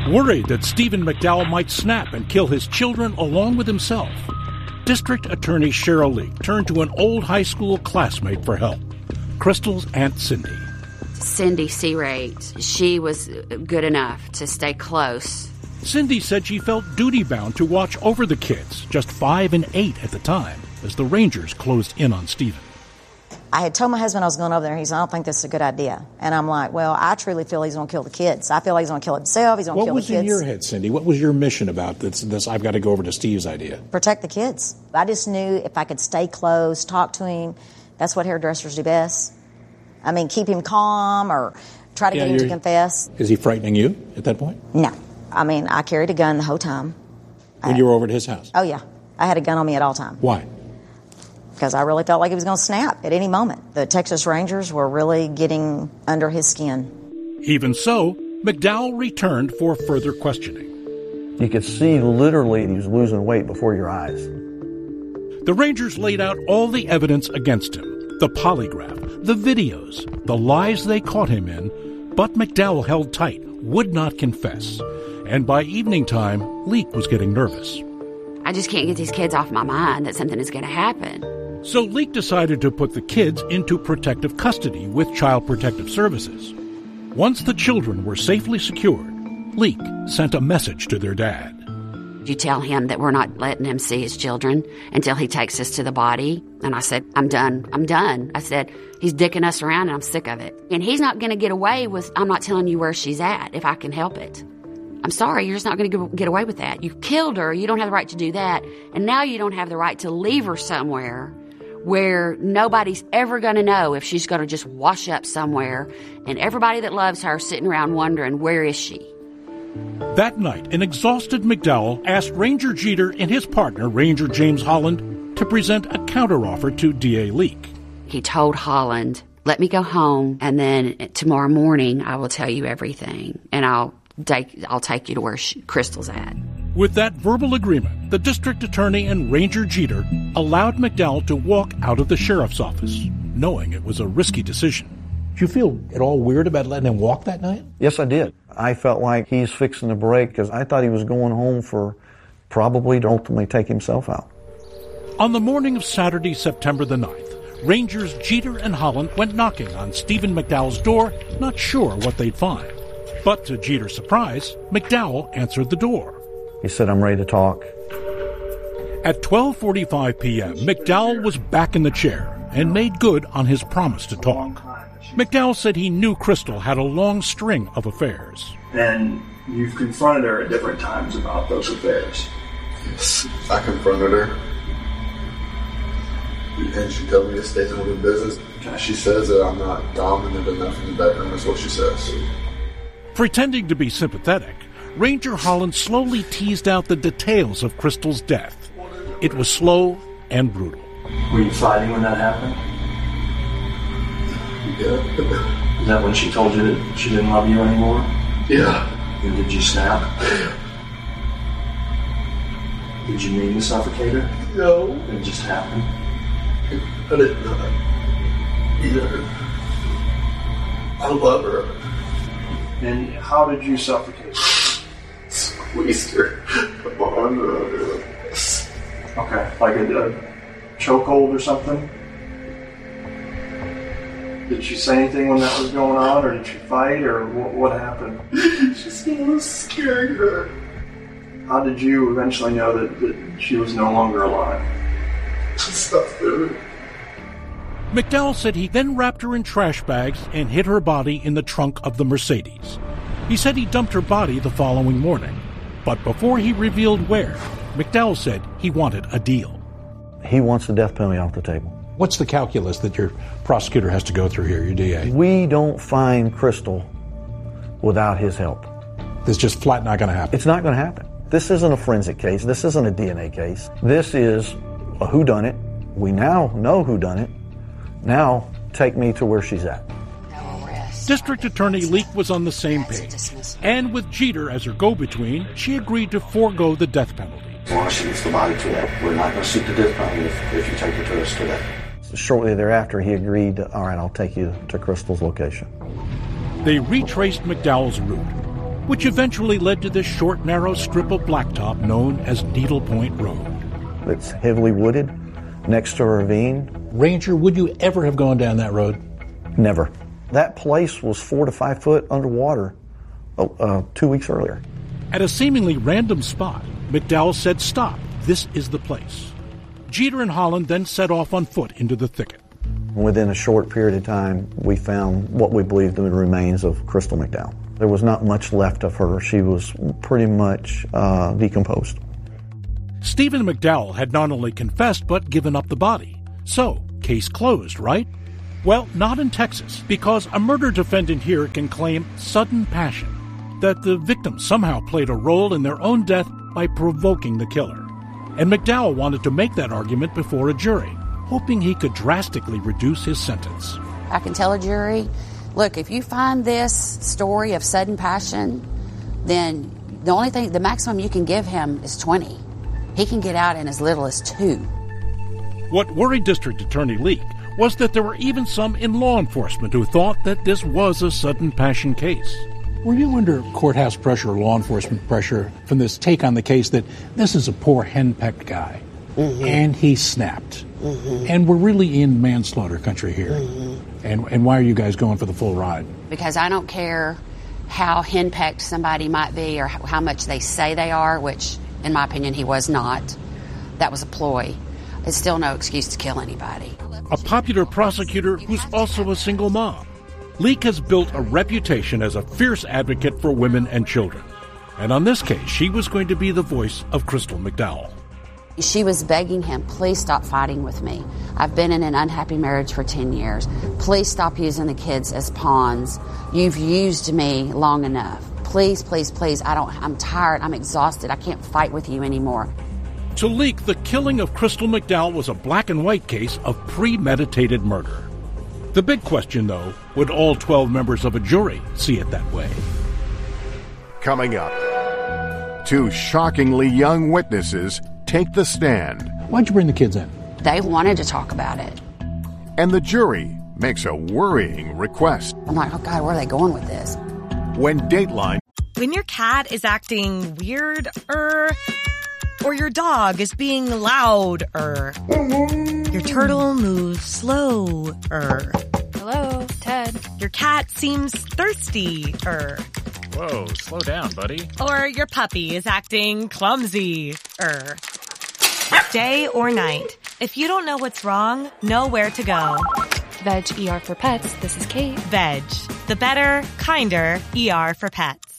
Worried that Stephen McDowell might snap and kill his children along with himself, District Attorney Cheryl Leek turned to an old high school classmate for help, Crystal's Aunt Cindy. Cindy Searate, she was good enough to stay close. Cindy said she felt duty-bound to watch over the kids, just 5 and 8 at the time, as the Rangers closed in on Stephen. I had told my husband I was going over there, and he said, I don't think this is a good idea. And I'm like, well, I truly feel he's going to kill the kids. I feel like he's going to kill himself, he's going to kill the kids. What was in your head, Cindy? What was your mission about this I've got to go over to Steve's idea? Protect the kids. I just knew if I could stay close, talk to him, that's what hairdressers do best. I mean, keep him calm or try to get him to confess. Is he frightening you at that point? No. I mean, I carried a gun the whole time. When you were over at his house? Oh, yeah. I had a gun on me at all times. Why? Because I really felt like he was going to snap at any moment. The Texas Rangers were really getting under his skin. Even so, McDowell returned for further questioning. You could see literally he was losing weight before your eyes. The Rangers laid out all the evidence against him, the polygraph, the videos, the lies they caught him in, but McDowell held tight, would not confess. And by evening time, Leek was getting nervous. I just can't get these kids off my mind that something is going to happen. So Leek decided to put the kids into protective custody with Child Protective Services. Once the children were safely secured, Leek sent a message to their dad. You tell him that we're not letting him see his children until he takes us to the body. And I said, I'm done. I said, he's dicking us around and I'm sick of it. And he's not going to get away with, I'm not telling you where she's at if I can help it. I'm sorry, you're just not going to get away with that. You killed her. You don't have the right to do that. And now you don't have the right to leave her somewhere where nobody's ever going to know if she's going to just wash up somewhere. And everybody that loves her sitting around wondering, where is she? That night, an exhausted McDowell asked Ranger Jeter and his partner, Ranger James Holland, to present a counteroffer to D.A. Leek. He told Holland, let me go home, and then tomorrow morning I will tell you everything, and I'll take you to where Crystal's at. With that verbal agreement, the district attorney and Ranger Jeter allowed McDowell to walk out of the sheriff's office, knowing it was a risky decision. Did you feel at all weird about letting him walk that night? Yes, I did. I felt like he's fixing to break because I thought he was going home for probably to ultimately take himself out. On the morning of Saturday, September the 9th, Rangers Jeter and Holland went knocking on Stephen McDowell's door, not sure what they'd find. But to Jeter's surprise, McDowell answered the door. He said, I'm ready to talk. At 12:45 p.m., McDowell was back in the chair and made good on his promise to talk. McDowell said he knew Crystal had a long string of affairs. And you've confronted her at different times about those affairs. Yes, I confronted her. And she told me to stay out of the business. She says that I'm not dominant enough in the bedroom, that's what she says. Pretending to be sympathetic, Ranger Holland slowly teased out the details of Crystal's death. It was slow and brutal. Were you fighting when that happened? Yeah. Is that when she told you that she didn't love you anymore? Yeah. And did you snap? Did you mean to suffocate her? No. It just happened? I didn't know that. Either. I love her. And how did you suffocate her? Squeezed her. On her. Okay, like a chokehold or something? Did she say anything when that was going on, or did she fight, or what happened? She said I was scaring her. How did you eventually know that she was no longer alive? Stop doing it. McDowell said he then wrapped her in trash bags and hid her body in the trunk of the Mercedes. He said he dumped her body the following morning. But before he revealed where, McDowell said he wanted a deal. He wants the death penalty off the table. What's the calculus that your prosecutor has to go through here, your DA? We don't find Crystal without his help. It's just flat not going to happen. It's not going to happen. This isn't a forensic case. This isn't a DNA case. This is a whodunit. We now know whodunit. Now take me to where she's at. District Attorney Leek was on the same page. And with Jeter as her go-between, she agreed to forego the death penalty. As long as she gets the body to that, we're not going to seek the death penalty if you take her to us today. Shortly thereafter, he agreed, all right, I'll take you to Crystal's location. They retraced McDowell's route. which eventually led to this short, narrow strip of blacktop known as Needle Point Road. It's heavily wooded, next to a ravine. Ranger, would you ever have gone down that road? Never. That place was 4 to 5 foot underwater 2 weeks earlier. At a seemingly random spot, McDowell said, "Stop, this is the place." Jeter and Holland then set off on foot into the thicket. Within a short period of time, we found what we believed to be the remains of Crystal McDowell. There was not much left of her. She was pretty much decomposed. Stephen McDowell had not only confessed but given up the body. So, case closed, right? Well, not in Texas, because a murder defendant here can claim sudden passion, that the victim somehow played a role in their own death by provoking the killer. And McDowell wanted to make that argument before a jury, hoping he could drastically reduce his sentence. I can tell a jury, look, if you find this story of sudden passion, then the maximum you can give him is 20. He can get out in as little as 2. What worried District Attorney Leak was that there were even some in law enforcement who thought that this was a sudden passion case. Were you under courthouse pressure or law enforcement pressure from this take on the case that this is a poor henpecked guy, and he snapped, and we're really in manslaughter country here, and why are you guys going for the full ride? Because I don't care how henpecked somebody might be or how much they say they are, which, in my opinion, he was not. That was a ploy. It's still no excuse to kill anybody. A popular prosecutor who's also a single mom. Leak has built a reputation as a fierce advocate for women and children. And on this case, she was going to be the voice of Crystal McDowell. She was begging him, please stop fighting with me. I've been in an unhappy marriage for 10 years. Please stop using the kids as pawns. You've used me long enough. Please, please, please. I'm tired. I'm exhausted. I can't fight with you anymore. To Leak, the killing of Crystal McDowell was a black and white case of premeditated murder. The big question, though, would all 12 members of a jury see it that way? Coming up, 2 shockingly young witnesses take the stand. Why'd you bring the kids in? They wanted to talk about it. And the jury makes a worrying request. I'm like, oh God, where are they going with this? When Dateline... When your cat is acting weird, or your dog is being loud, your turtle moves slow, Hello, Ted. Your cat seems thirsty, Whoa, slow down, buddy. Or your puppy is acting clumsy, Day or night, if you don't know what's wrong, know where to go. Veg ER for Pets, this is Kate. Veg, the better, kinder ER for pets.